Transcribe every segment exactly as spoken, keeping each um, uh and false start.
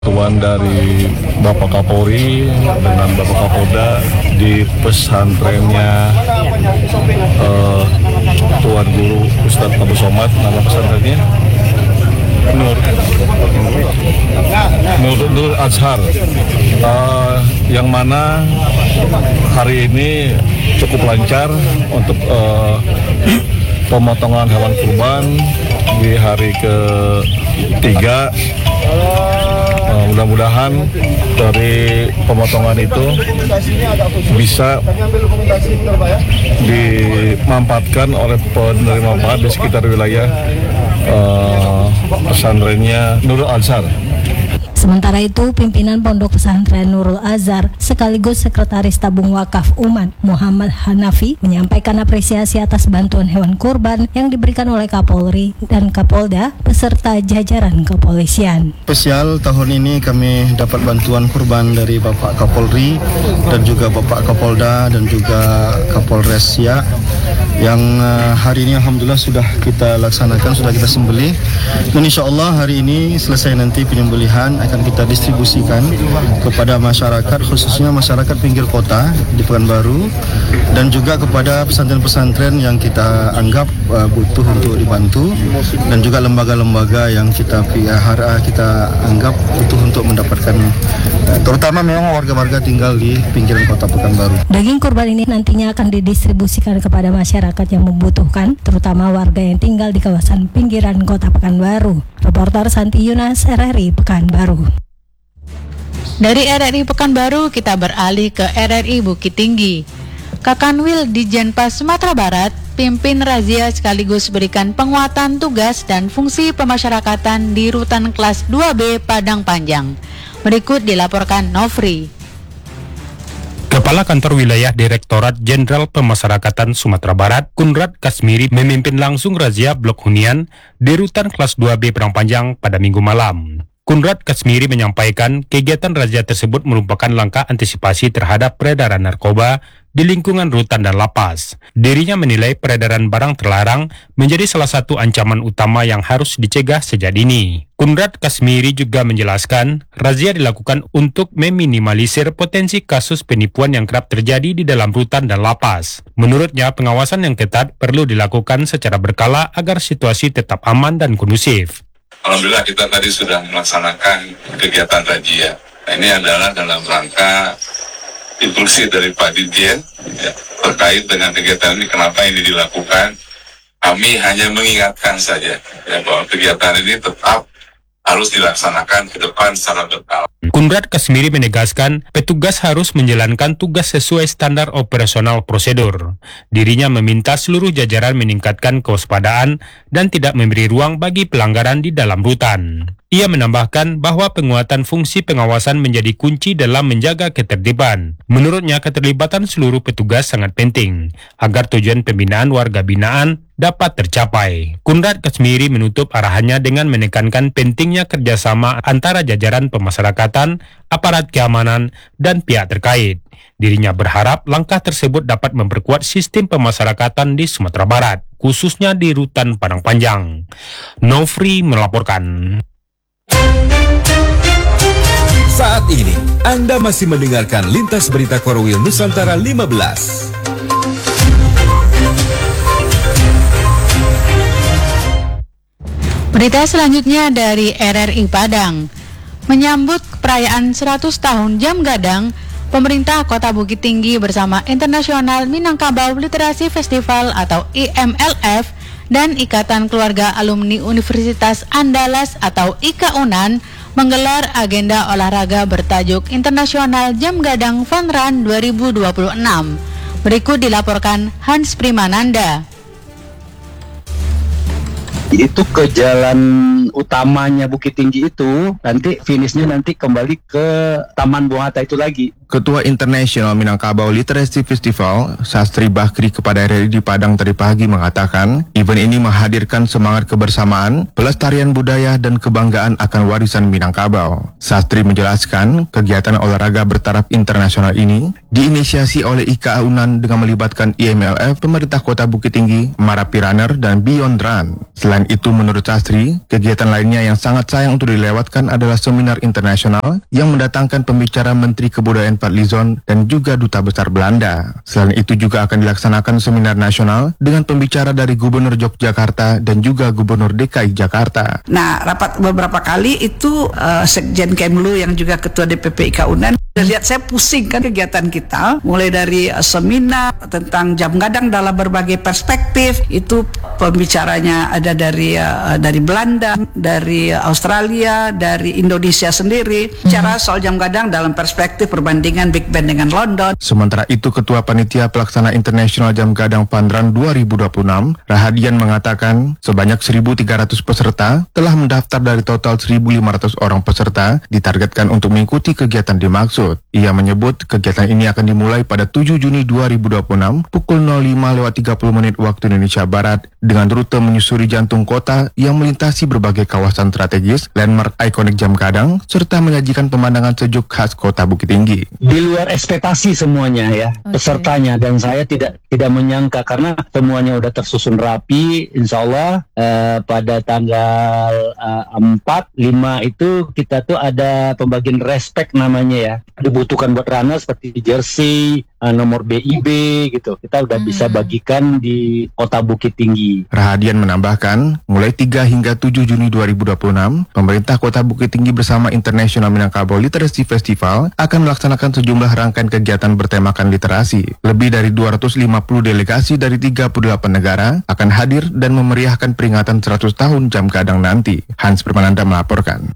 Tuan dari Bapak Kapolri dengan Bapak Kapolda di pesantrennya uh, Tuan Guru Ustadz Abu Somad, nama pesantrennya Nur Nur, Nur Azhar, uh, yang mana hari ini cukup lancar untuk uh, pemotongan hewan kurban di hari ketiga. Uh, mudah-mudahan dari pemotongan itu bisa dimanfaatkan oleh penerima manfaat di sekitar wilayah uh, pesantrennya Nurul Azhar. Sementara itu, pimpinan Pondok Pesantren Nurul Azhar sekaligus Sekretaris Tabung Wakaf Umat Muhammad Hanafi menyampaikan apresiasi atas bantuan hewan kurban yang diberikan oleh Kapolri dan Kapolda beserta jajaran kepolisian. Spesial tahun ini kami dapat bantuan kurban dari Bapak Kapolri dan juga Bapak Kapolda dan juga Kapolres Siak yang uh, hari ini alhamdulillah sudah kita laksanakan, sudah kita sembelih, dan insya Allah hari ini selesai nanti penyembelihan akan kita distribusikan kepada masyarakat, khususnya masyarakat pinggir kota di Pekanbaru dan juga kepada pesantren-pesantren yang kita anggap uh, butuh untuk dibantu dan juga lembaga-lembaga yang kita pelihara, kita anggap butuh untuk mendapatkan, uh, terutama memang warga-warga tinggal di pinggiran kota Pekanbaru. Daging kurban ini nantinya akan didistribusikan kepada masyarakat yang membutuhkan, terutama warga yang tinggal di kawasan pinggiran kota Pekanbaru. Reporter Santi Yunas, R R I Pekanbaru. Dari R R I Pekanbaru kita beralih ke R R I Bukit Tinggi. Kakanwil di Jenpas Sumatera Barat pimpin razia sekaligus berikan penguatan tugas dan fungsi pemasyarakatan di rutan kelas dua B Padang Panjang. Berikut dilaporkan Nofri. Kepala Kantor Wilayah Direktorat Jenderal Pemasyarakatan Sumatera Barat, Kunrad Kasmiri, memimpin langsung razia blok hunian di rutan kelas dua B Padang Panjang pada Minggu malam. Kunrad Kasmiri menyampaikan kegiatan razia tersebut merupakan langkah antisipasi terhadap peredaran narkoba di lingkungan rutan dan lapas. Dirinya menilai peredaran barang terlarang menjadi salah satu ancaman utama yang harus dicegah sejak dini. Kunrad Kasmiri juga menjelaskan, razia dilakukan untuk meminimalisir potensi kasus penipuan yang kerap terjadi di dalam rutan dan lapas. Menurutnya, pengawasan yang ketat perlu dilakukan secara berkala agar situasi tetap aman dan kondusif. Alhamdulillah kita tadi sudah melaksanakan kegiatan razia. Nah, ini adalah dalam rangka instruksi dari Pak Dirjen ya, terkait dengan kegiatan ini, kenapa ini dilakukan. Kami hanya mengingatkan saja ya, bahwa kegiatan ini tetap harus dilaksanakan ke depan secara berkala. Kunrad Kasmiri menegaskan petugas harus menjalankan tugas sesuai standar operasional prosedur. Dirinya meminta seluruh jajaran meningkatkan kewaspadaan dan tidak memberi ruang bagi pelanggaran di dalam rutan. Ia menambahkan bahwa penguatan fungsi pengawasan menjadi kunci dalam menjaga ketertiban. Menurutnya, keterlibatan seluruh petugas sangat penting agar tujuan pembinaan warga binaan dapat tercapai. Kunrad Kasmiri menutup arahannya dengan menekankan pentingnya kerjasama antara jajaran pemasyarakatan, aparat keamanan, dan pihak terkait. Dirinya berharap langkah tersebut dapat memperkuat sistem pemasyarakatan di Sumatera Barat, khususnya di rutan Padang Panjang. Nofri melaporkan. Saat ini, Anda masih mendengarkan Lintas Berita Korwil Nusantara lima belas. Berita selanjutnya dari R R I Padang. Menyambut perayaan seratus tahun Jam Gadang, pemerintah Kota Bukit Tinggi bersama International Minangkabau Literasi Festival atau I M L F dan Ikatan Keluarga Alumni Universitas Andalas atau I K A U N A N menggelar agenda olahraga bertajuk Internasional Jam Gadang Fun Run dua ribu dua puluh enam. Berikut dilaporkan Hans Primananda. Itu ke jalan utamanya Bukit Tinggi itu, nanti finishnya nanti kembali ke Taman Buah Hatta itu lagi. Ketua International Minangkabau Literasi Festival, Sastri Bakri kepada R R I di Padang tadi pagi mengatakan, event ini menghadirkan semangat kebersamaan, pelestarian budaya dan kebanggaan akan warisan Minangkabau. Sastri menjelaskan, kegiatan olahraga bertaraf internasional ini diinisiasi oleh I K A Unan dengan melibatkan I M L F, pemerintah Kota Bukit Tinggi, Marapi Runner, dan Beyond Run. Selain itu, menurut Sastri, kegiatan lainnya yang sangat sayang untuk dilewatkan adalah seminar internasional yang mendatangkan pembicara Menteri Kebudayaan Fadlizon dan juga Duta Besar Belanda. Selain itu juga akan dilaksanakan seminar nasional dengan pembicara dari Gubernur Yogyakarta dan juga Gubernur D K I Jakarta. Nah, rapat beberapa kali itu uh, Sekjen Kemlu yang juga Ketua D P P I K A Unan, lihat saya pusing kan kegiatan kita, mulai dari uh, seminar tentang jam gadang dalam berbagai perspektif, itu pembicaranya ada dari uh, dari Belanda, dari uh, Australia, dari Indonesia sendiri, bicara soal jam gadang dalam perspektif perbandingan Big Ben dengan London. Sementara itu, Ketua Panitia Pelaksana Internasional Jam Gadang Pandran dua ribu dua puluh enam, Rahadian mengatakan sebanyak seribu tiga ratus peserta telah mendaftar dari total seribu lima ratus orang peserta ditargetkan untuk mengikuti kegiatan dimaksud. Ia menyebut kegiatan ini akan dimulai pada tujuh Juni dua ribu dua puluh enam pukul nol lima lewat tiga puluh menit waktu Indonesia Barat dengan rute menyusuri jantung kota yang melintasi berbagai kawasan strategis, landmark ikonik jam gadang, serta menyajikan pemandangan sejuk khas Kota Bukit Tinggi. Di luar ekspektasi semuanya ya, okay, pesertanya, dan saya tidak tidak menyangka karena semuanya udah tersusun rapi. Insya Allah eh, pada tanggal eh, empat, lima itu kita tuh ada pembagian respect namanya ya, dibutuhkan buat runner seperti jersey, eh, nomor B I B gitu. Kita udah hmm. bisa bagikan di Kota Bukit Tinggi. Rahadian menambahkan, mulai tiga hingga tujuh Juni dua ribu dua puluh enam, pemerintah Kota Bukit Tinggi bersama International Minangkabau Literasi Festival akan melaksanakan sejumlah rangkaian kegiatan bertemakan literasi. Lebih dari dua ratus lima puluh delegasi dari tiga puluh delapan negara akan hadir dan memeriahkan peringatan seratus tahun Jam Gadang nanti. Hans Permananda melaporkan.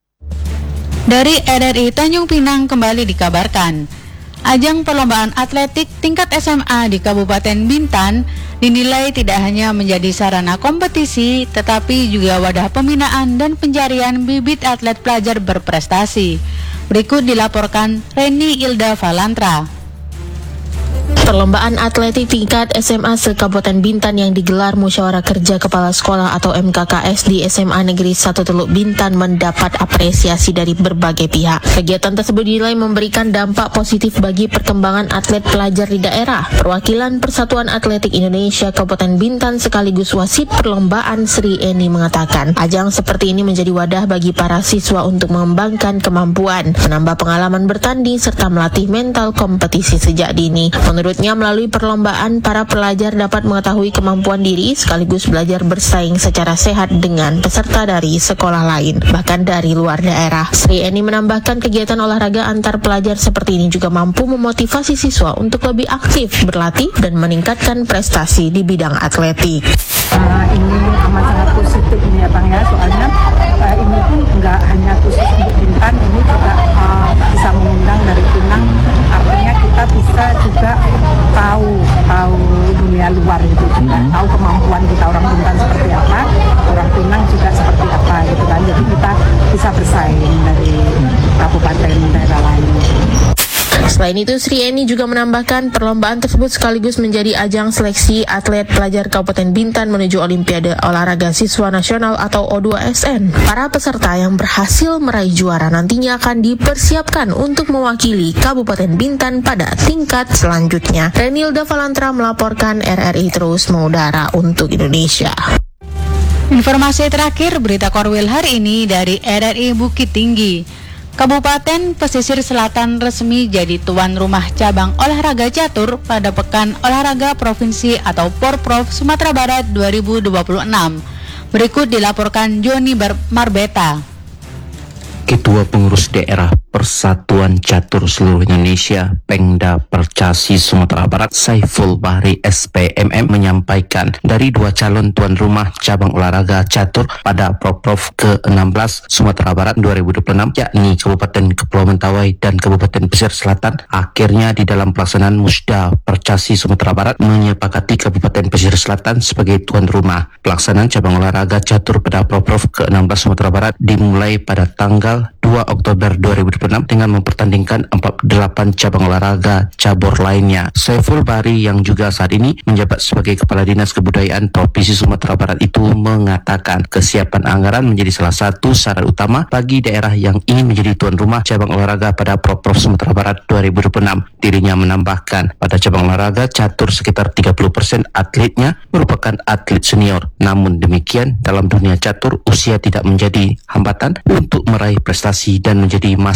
Dari R R I Tanjung Pinang kembali dikabarkan, ajang perlombaan atletik tingkat S M A di Kabupaten Bintan dinilai tidak hanya menjadi sarana kompetisi, tetapi juga wadah pembinaan dan pencarian bibit atlet pelajar berprestasi. Berikut dilaporkan Reni Ilda Valantra. Perlombaan atletik tingkat S M A se-Kabupaten Bintan yang digelar Musyawarah Kerja Kepala Sekolah atau M K K S di S M A Negeri satu Teluk Bintan mendapat apresiasi dari berbagai pihak. Kegiatan tersebut dinilai memberikan dampak positif bagi perkembangan atlet pelajar di daerah. Perwakilan Persatuan Atletik Indonesia Kabupaten Bintan sekaligus wasit perlombaan Sri Eni mengatakan, ajang seperti ini menjadi wadah bagi para siswa untuk mengembangkan kemampuan, menambah pengalaman bertanding serta melatih mental kompetisi sejak dini. Menurut melalui perlombaan, para pelajar dapat mengetahui kemampuan diri sekaligus belajar bersaing secara sehat dengan peserta dari sekolah lain, bahkan dari luar daerah. Sri Eni menambahkan kegiatan olahraga antar pelajar seperti ini juga mampu memotivasi siswa untuk lebih aktif berlatih dan meningkatkan prestasi di bidang atletik. Uh, ini amat sangat positif ini ya Bang ya, soalnya uh, ini pun nggak hanya khusus untuk Bintan, ini juga uh, bisa mengundang dari Pinang, artinya kita bisa juga tahu tahu dunia luar gitu, juga tahu kemampuan kita orang Bintan seperti apa, orang Pinang juga seperti apa gitu kan, jadi kita bisa bersaing dari kabupaten daerah lain. Selain itu, Sri Eni juga menambahkan perlombaan tersebut sekaligus menjadi ajang seleksi atlet pelajar Kabupaten Bintan menuju Olimpiade Olahraga Siswa Nasional atau O dua S N. Para peserta yang berhasil meraih juara nantinya akan dipersiapkan untuk mewakili Kabupaten Bintan pada tingkat selanjutnya. Renilda Valantra melaporkan, R R I terus mengudara untuk Indonesia. Informasi terakhir berita Korwil hari ini dari R R I Bukit Tinggi. Kabupaten Pesisir Selatan resmi jadi tuan rumah cabang olahraga catur pada Pekan Olahraga Provinsi atau Porprov Sumatera Barat dua ribu dua puluh enam. Berikut dilaporkan Joni Marbeta. Ketua Pengurus Daerah Persatuan Catur Seluruh Indonesia Pengda Percasi Sumatera Barat Saiful Bahri S P M M menyampaikan dari dua calon tuan rumah cabang olahraga catur pada Porprov ke enam belas Sumatera Barat dua ribu dua puluh enam, yakni Kabupaten Kepulauan Mentawai dan Kabupaten Pesisir Selatan, akhirnya di dalam pelaksanaan Musda Percasi Sumatera Barat menyepakati Kabupaten Pesisir Selatan sebagai tuan rumah. Pelaksanaan cabang olahraga catur pada Porprov ke enam belas Sumatera Barat dimulai pada tanggal dua Oktober dua ribu dua puluh puluh enam dengan mempertandingkan empat puluh delapan cabang olahraga cabur lainnya. Saiful Bahri yang juga saat ini menjabat sebagai Kepala Dinas Kebudayaan Provinsi Sumatera Barat itu mengatakan kesiapan anggaran menjadi salah satu syarat utama bagi daerah yang ingin menjadi tuan rumah cabang olahraga pada Provinsi Sumatera Barat dua ribu dua puluh enam. Dirinya menambahkan pada cabang olahraga catur sekitar tiga puluh persen atletnya merupakan atlet senior. Namun demikian dalam dunia catur usia tidak menjadi hambatan untuk meraih prestasi dan menjadi